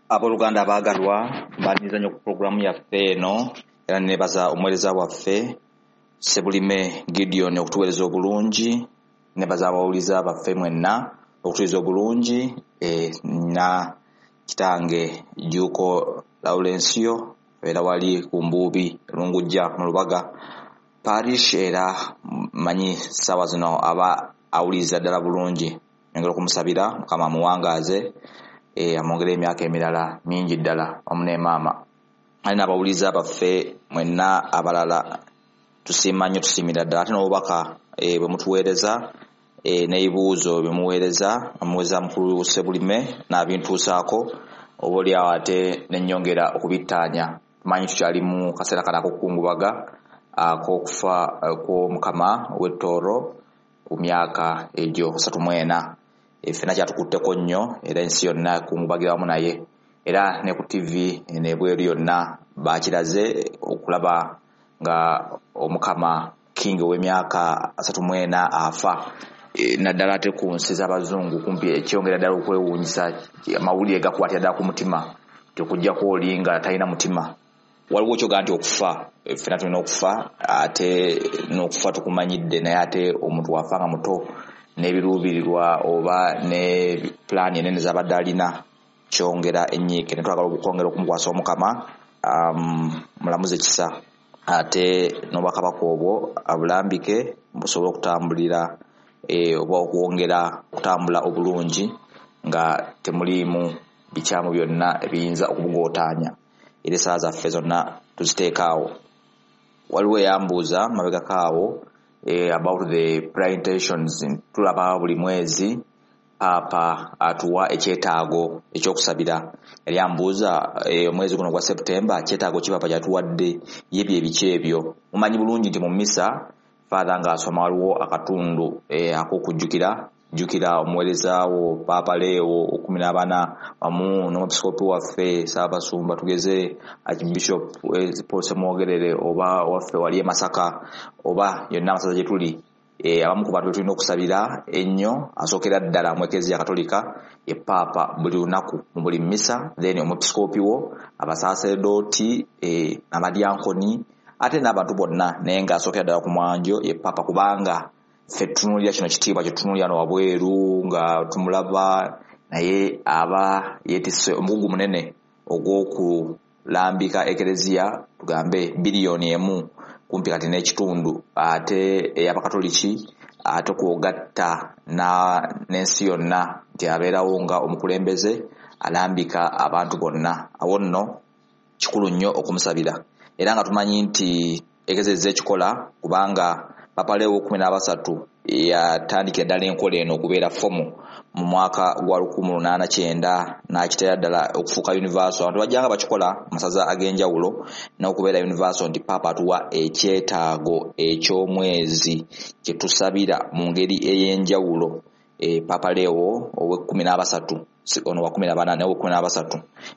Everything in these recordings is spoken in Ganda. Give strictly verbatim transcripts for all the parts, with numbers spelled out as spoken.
Abooluganda abaagalwa mbaniriza nnyo ku pulogulaamu yaffe eno era nebaza omuweereza waffe Sebulime Gideon okutuweereza obulungi, nebaza abawuliza baffe mwenna okutuweereza obulungi e, na kitange Juko Laurencio era wali ku Mbuubi Lungujja mu Lubaga parish era manyi sawa zino aba awuliza ddala bulungi ngero okumusabira Mukama muwangaaze e amongere emyaka emirala mingi ddala omune maama alina abawuliza baffe mwenna abalala tusiima nnyo tusiimira ddala ate n'obubaka e, bwe mutuweereza e, n'ebibuuzo bye muweereza amuweereza mukulu Sebulime n'abintuusaako oba oliawo ate n'ennyongera okubittaanya tumanyi tukyali mu kaseera kano ak'okukungubaga ak'okufa kw'omukama w'ettooro ku myaka egyo asatu mu ena ffenna kyatukutteko nnyo era ensi yonna ekungubagira wamu naye era ne ku tv n'ebweru yonna bakiraze okulaba nga omukama king ow'emyaka asatu mu ena afa e, naddala ate ku nsi z'abazungu kumpi ekyongera ddala okwewuunyisa amawulire gakwatira ddala ku mutima tekujjako oli nga talina mutima waliwo kyoga nti okufa ffenna tulina okufa ate n'okufa tukumanyidde naye ate omuntu wafa nga muto n'ebiruubirirwa oba ne pulaani enene z'abadde alina kyongera ennyiike ne twagala okwongera okumukwasa omukama um, mulamuze kisa ate n'obwakabaka obwo abulambike busobole okutambulira e, oba okwongera okutambula obulungi nga temuliimu bikyamu byonna ebiyinza okubugootaanya era essaawa zaffe zonna tuziteekaawo. Waliwo eyambuuza mabegakaawo e, about the prayer intentions tulaba buli mwezi Papa atuwa ekyetaago ekyokusabira yali ambuuza e, omwezi guno gwa September kyetaago ki Papa kyatuwadde yebyo ebiki ebyo mumanyi bulungi nti mu mmisa Father nga asoma waliwo akatundu e, ak'okujjukira jjukira omuweerezaawo Papa Leo kumi na bana wamu n'omwepiskopi waffe Ssaabasumba tugeze Archbishop Paul Semwogerere oba waffe wali e Masaka oba yonna amasaza gye tuli e, abamu ku bantu be tulina okusabira ennyo asookera ddala mu Eklezia Katolika ye Papa buli lunaku mu buli mmisa then omwepiskopi wo abasaaseredooti e, amadyankoni ate n'abantu bonna naye ng'asookera ddala ku mwanjo ye Papa kubanga ffe tutunulira kino kitiibwa kyetutunulira no wabweru nga tumulaba naye aba yeetisse omugugu munene ogw'okulambika Eklezia tugambe biliyoni emu kumpi kati n'ekitundu ate ey'Abakatoliki ate kwogatta n'ensi yonna nti abeerawo nga omukulembeze alambika abantu bonna awo nno kikulu nnyo okumusabira era nga tumanyi nti Eklezia ekikola kubanga Papa Leo kumi na basatu yatandikira ddala enkola eno okubeera fomu mu mwaka gwa lukumi lunaana kyenda n'akitera ddala okufuuka universal abantu bajjanga bakikola masaza ag'enjawulo n'okubeera universal nti Papa atuwa ekyetaago eky'omwezi kye tusabira mu ngeri ey'enjawulo e, Papa Leo ow'ekkumi n'abasatu ono wa kumi na bana ne ow'ekkumi n'abasatu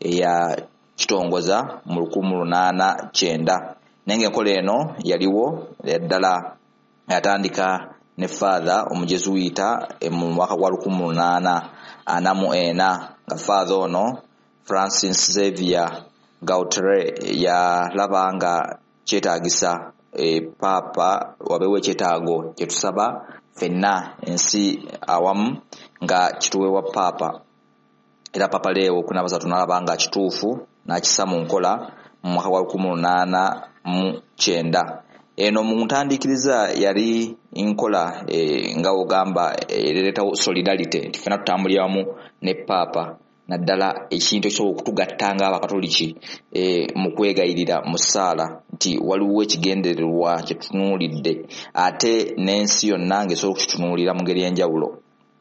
eyakitongoza mu lukumi lunaana kyenda naye ng'enkola eno yaliwo ddala yatandika ne Father omujesuita mu mwaka gwa lukumi lunaana ana mu ena nga Father ono Francis Xavier Gautre yalaba nga kyetaagisa e, Papa wabeewo ekyetaago kyetusaba ffenna ensi awamu nga kituweebwa Papa era Papa Leo kumi na basatu n'alaba nga kituufu n'akissa mu nkola mu mwaka gwa lukumi lunaana mu kyenda. Eno mu ntandikiriza yali nkola e, nga ogamba ereetawo e, solidarity nti ffenna tutambulira wamu ne Papa naddala ekintu ekisobola okutugatta ng'Abakatoliki e, mu kwegayirira mu ssaala nti waliwo ekigendererwa kye tutunuulidde ate n'ensi yonna ng'esobola okukitunuulira mu ngeri y'enjawulo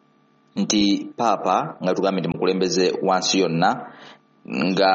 nti Papa nga tugambe nti mukulembeze wansi yonna nga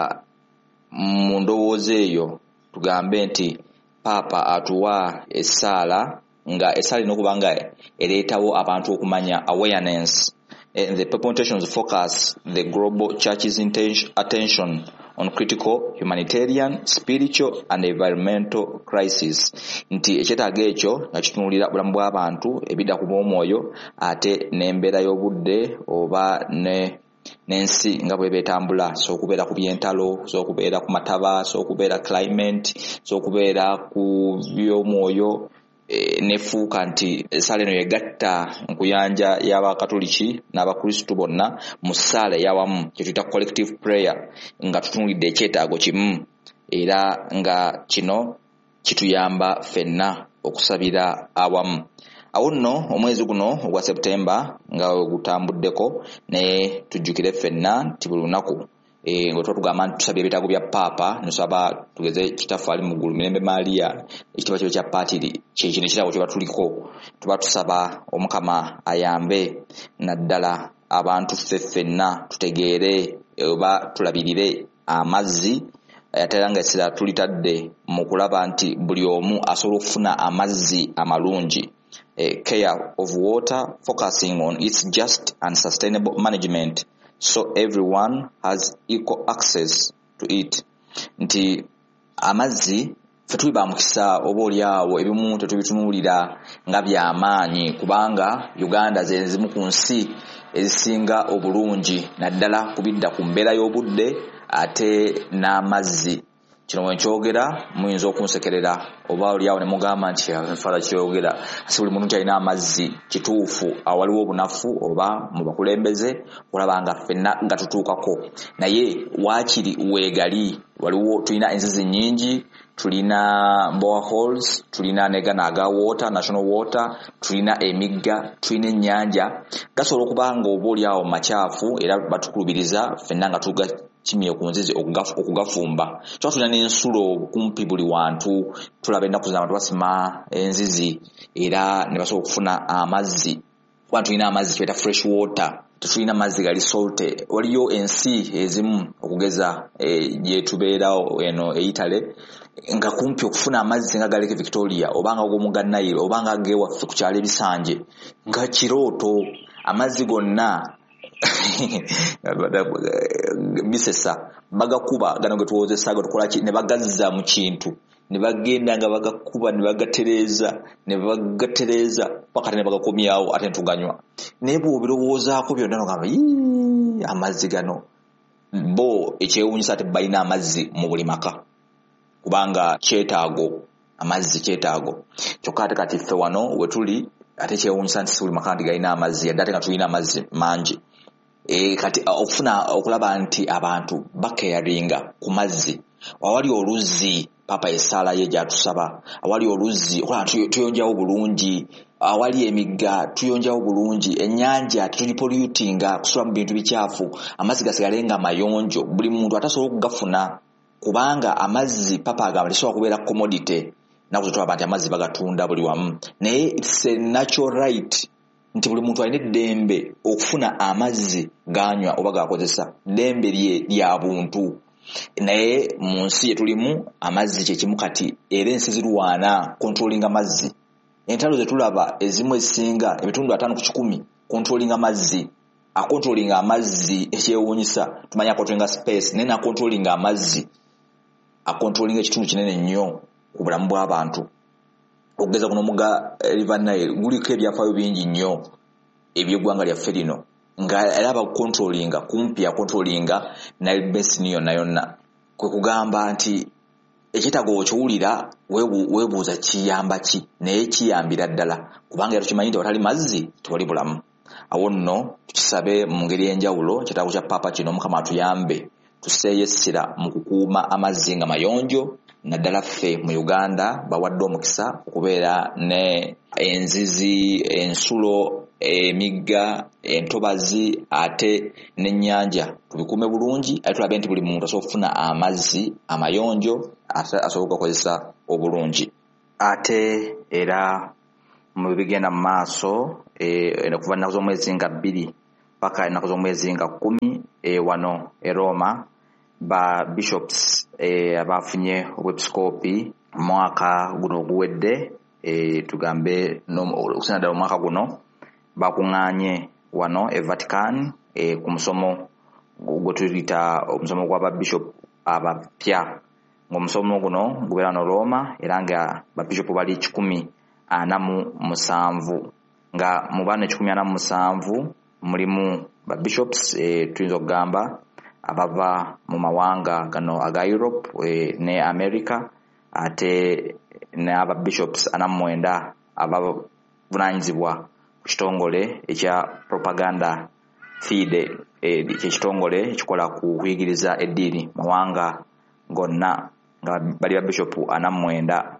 mu ndowooza eyo tugambe nti Papa atuwa essaala nga essaala ino okuba nga ereetawo abantu okumanya awareness and the papal intentions focus the global church's attention on critical humanitarian, spiritual and environmental crisis nti ekyetaago ekyo nakitunuulira bulamu bw'abantu ebidda ku bw'omwoyo ate n'embeera y'obudde oba ne n'ensi nga bwe betambula, so okubeera ku byentalo, so okubeera ku mataba, so okubeera climate, so okubeera ku by'omwoyo, e, nefuuka nti essaala eno yegatta nkuyanja y'Abakatoliki n'Abakristu bonna mu ssaala eyawamu kye tuyita collective prayer, nga tutunulidde ekyetaago kimu, era nga kino kituyamba ffenna okusabira awamu. Awo nno omwezi guno ogwa September nga gutambuddeko naye tujjukire ffenna nti buli lunaku e, nga tuba tugamba nti tusabye ebitaago bya Paapa, nosaba tugeze kitaffe ali mu ggulu Mirembe Maria, ekitiibwa kyo kya Paatiri, kyekino ekitaago kye batuliko, tuba tusaba Omukama ayambe naddala abantu ffe ffenna tutegeere oba tulabirire amazzi ate nga essira tulitadde mu kulaba nti buli omu asobola okufuna amazzi amalungi. Uh, care of water, focusing on its just and sustainable management so everyone has equal access to it. Nti amazzi ffe tuli ba mukisa oba oliawo ebimu tetubitunuulira nga by'amaanyi, kubanga Uganda ze zimu ku nsi ezisinga obulungi naddala kubidda ku mbeera y'obudde ate n'amazzi. Kino wenkyogera muyinza okunsekerera oba oliawo ne mugamba nti nfala kyogera si buli muntu alina amazzi. Kituufu awaliwo obunafu oba mu bakulembeze olaba nga ffenna nga tutuukako, naye waakiri weegali waliwo tulina enzizi nnyingi, tulina boreholes, tulina negana aga water, national water, tulina emigga, tulina ennyanja. Gasobola okuba nga oba oliawo makyafu era batukulubiriza ffenna nga tuga kimye ku nzizi okugafumba. Tuba tulina n'ensulo kumpi buli wantu, tulaba ennaku z'abantu basima enzizi era ne basobola okufuna amazzi. Kuba tulina amazzi kibeta fresh water, tetulina mazzi gali salted. Waliyo ensi ezimu okugeza e, gye tubeerawo eno eyitale nga kumpi okufuna amazzi nga galeke Victoria oba nga ag'omugga Nile oba nga ag'ewaffe ku kyalo Ebisanje nga kirooto. Amazzi gonna bisesa bagakuba gano ge tuwozesa tukola ne bagazza mu kintu ne bagenda nga bagakuba ne bagatereza ne bagatereza paka ne bagakomyawo ate ntuganywa. Naye bw'obirowoozaako byonna n'ogamba yii amazzi gano bo ekyewuunyisa ate balina amazzi mu buli maka kubanga kyetaago, amazzi kyetaago. Kyokka ate kati ffe wano we tuli ate kyewuunyisa nti si buli maka nti galina amazzi yadde ate nga tulina amazzi mangi. E, kati okufuna okulaba nti abantu bakeyaringa ku mazzi. Awali oluzzi Papa essaala ye gy'atusaba, awali oluzzi okulaba tuyonjawo bulungi, awali emigga tuyonjawo bulungi, ennyanja tetulipollutinga kusula mu bintu bikyafu, amazzi gasigale nga mayonjo, buli muntu atasobola okugafuna kubanga amazzi Papa agamba tesobola kubeera commodity. Naku tulaba nti amazzi bagatunda buli wamu, naye it's a natural right nti buli muntu alina eddembe okufuna amazzi ganywa oba gakozesa. Ddembe lye lya buntu. Naye mu nsi yetulimu amazzi kyekimu kati era ensi zirwana controlling amazzi. Entalo ze tulaba ezimu ezisinga ebitundu ataano ku kikumi controlling amazzi. A controlling amazzi ekyewuunyisa tumanya akontrolinga space naye na controlling amazzi a controlling ekitundu kinene nnyo ku bulamu bw'abantu. Okugeza kuno omugga River Nile guliko ebyafaayo bingi nnyo eby'eggwanga lyaffe lino nga era abacontrollinga kumpi acontrollinga Nile basin yonna yonna. Kwe kugamba nti ekitaago okiwulira weebuuza kiyamba ki naye kiyambira ddala kubanga era tukimanyi nti awatali mazzi tewali bulamu. Awo nno tukisabe mu ngeri y'enjawulo ekitaago kya Papa kino Mukama atuyambe tuseeyesera mu kukuuma amazzi nga mayonjo naddala ffe mu Uganda bawadde omukisa okubeera ne enzizi, ensulo, emigga, entobazi ate n'ennyanja tubikuume bulungi ate tulabe nti buli muntu asobola okufuna amazzi amayonjo asobola okugakozesa obulungi. Ate era mu bigenda mu maaso okuva ennaku z'omwezi nga bbiri paka ennaku z'omwezi nga kkumi wano e Roma ba bishops eh, abafunye obwepiskopi mwaka guno oguwedde eh, tugambe okusina ddala omwaka guno bakuŋŋaanye wano e Vatican eh, ku musomo gwe tuyita omusomo gw'aba bishop abapya. Ng'omusomo guno gubeera no Roma era nga babishopu bali kikumi ana mu musanvu nga mu bano ekikumi ana mu musanvu mulimu ba bishops e, tuyinza okugamba abava mu mawanga gano aga Europe e, ne America ate n'aba bishops ana mwenda abavunanyizibwa ku kitongole ekya propaganda fide ekitongole e, ekikola ku kuyigiriza eddiini mawanga gonna nga bali ba bishop ana mwenda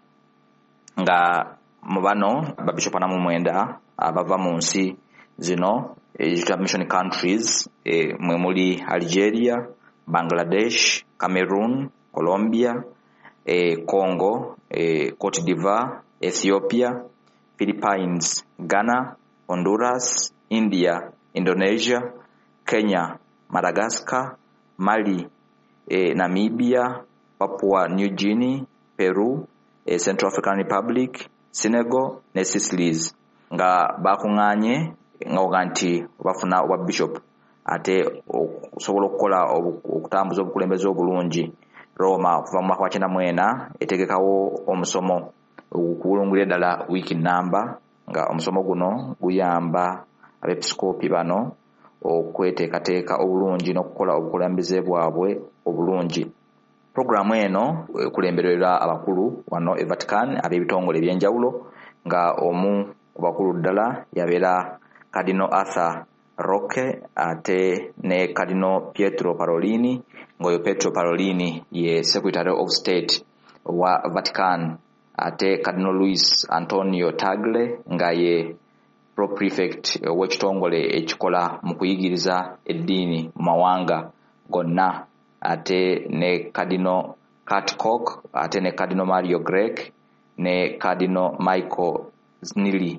nga mu bano ba bishop ana mwenda abava mu nsi zino e, mission countries e, mwe muli Algeria, Bangladesh, Cameroon, Colombia, e, Congo, e, Cote d'Ivoire, Ethiopia, Philippines, Ghana, Honduras, India, Indonesia, Kenya, Madagascar, Mali, e, Namibia, Papua New Guinea, Peru, e, Central African Republic, Senegal ne Seychelles nga bakunganye nga oganti bafuna oba bishop ate okusobola okukola okutambuza obukulembeze obulungi. Roma kuva mu mwaka wa kyenda mwena etegekawo omusomo okuwulungulira ddala wiiki namba nga omusomo guno guyamba abepiskopi bano okweteekateeka obulungi n'okukola obukulembeze bwabwe obulungi. Programu eno ekulembererwa abakulu wano e Vatican ab'ebitongole ebyenjawulo nga omu ku bakulu ddala yabeera Cardinal Arthur Roque ate ne Cardinal Pietro Parolini ngoyo Pietro Parolini ye Secretary of State wa Vatican ate Cardinal Luis Antonio Tagle nga ye Pro-Prefect w'ekitongole ekikola mu kuyigiriza eddiini mu mawanga gonna ate ne Cardinal Kurt Koch ate ne Cardinal Mario Grech ne Cardinal Michael Znili.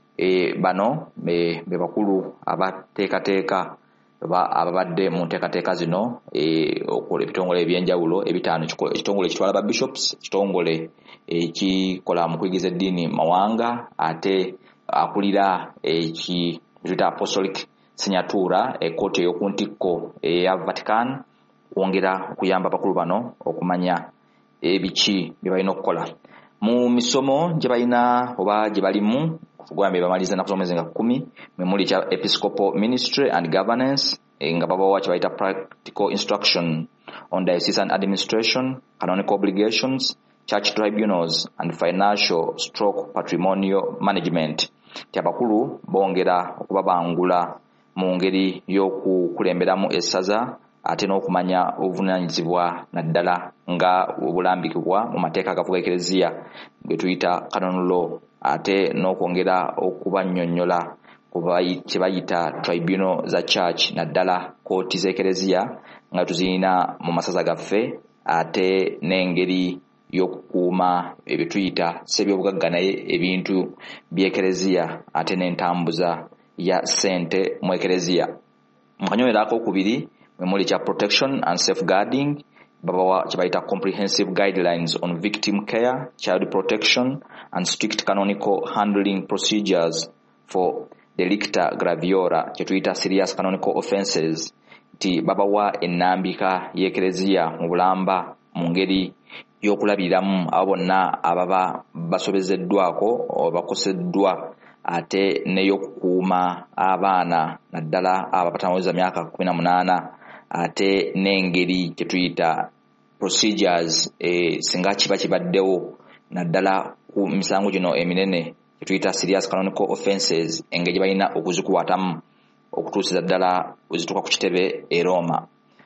E bano be, be bakulu abateekateeka ba ababadde mu nteekateeka zino e okola ebitongole ebyenjawulo ebitaano ekitongole ekitwala ba bishops, ekitongole ekikola mu kuyigiriza eddiini mawanga ate akulira eki tuta apostolic signature ekkooti ey'okuntikko eya Vatican kwongera okuyamba abakulu bano okumanya ebiki bye balina okukola mu misomo gye balina oba gye balimu kugambye bamaliza na kusomeza nga kumi mwe muli kya episcopal ministry and governance e, nga babawa kye bayita practical instruction on diocesan administration, canonical obligations, church tribunals and financial stroke patrimonial management. Tyabakulu bongera okubabangula mu ngeri y'okukulemberamu essaza ate n'okumanya obuvunanyizibwa naddala nga obulambikibwa mu mateeka agafuga ekereziya ge tuyita canon law ate n'okwongera okubannyonnyola kye bayita tribunal za church naddala kooti z'ekereziya nga tuzirina mu masaza gaffe ate n'engeri y'okukuuma ebyo tuyita ssebyobugagga naye ebintu by'ekereziya ate n'entambuza ya ssente mu ekereziya. Mu kanyomero ak'okubiri mwe muli kya protection and safeguarding babawa kye bayita comprehensive guidelines on victim care, child protection and strict canonical handling procedures for delicta graviora kye tuyita serious canonical offences. Ti babawa ennambika y'ekereziya mu bulamba mu ngeri y'okulabiramu abo bonna ababa basobezeddwako oba bakoseddwa ate n'ey'okukuuma abaana naddala abapatamaweza myaka kumi na munaana ate n'engeri kye tuyita procedures e, singa kiba kibaddewo naddala ku misango gino eminene kye tuyita serious canonical offences engeri gye balina okuzikuwatamu okutuusiza ddala wezituuka ku kitebe e Roma.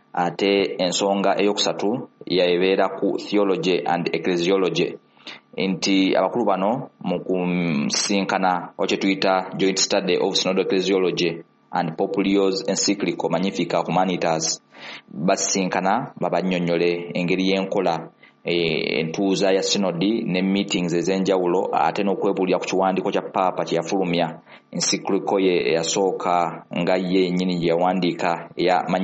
Ate ensonga eyokusatu yabeera ku theology and ecclesiology nti abakulu bano mu kusinkana wakye tuyita joint study of synodal ecclesiology and Populio's encyclical Magnificat Humanitas basinkana babannyonnyole engeri y'enkola entuuza ya sinodi ne meetings ez'enjawulo ate n'okwebuulira ku kiwandiiko kya paapa kye yafulumya encyclical ye eyasooka nga ye nnyini gye yawandiika eya